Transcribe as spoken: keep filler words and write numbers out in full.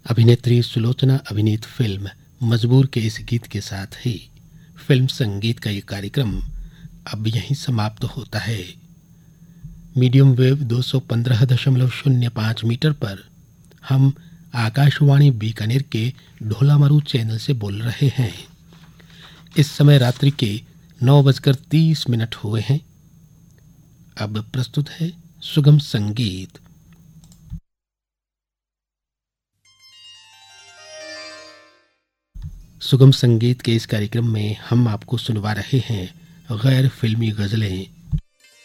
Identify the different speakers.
Speaker 1: अभिनेत्री सुलोचना अभिनीत फिल्म मजबूर के इस गीत के साथ ही फिल्म संगीत का ये कार्यक्रम अब यहीं समाप्त होता है। मीडियम वेव दो सौ पंद्रह दशमलव शून्य पाँच मीटर पर हम आकाशवाणी बीकानेर के ढोलामरू चैनल से बोल रहे हैं। इस समय रात्रि के नौ बजकर तीस मिनट हुए हैं। अब प्रस्तुत है सुगम संगीत। सुगम संगीत के इस कार्यक्रम में हम आपको सुनवा रहे हैं गैर फिल्मी गजलें,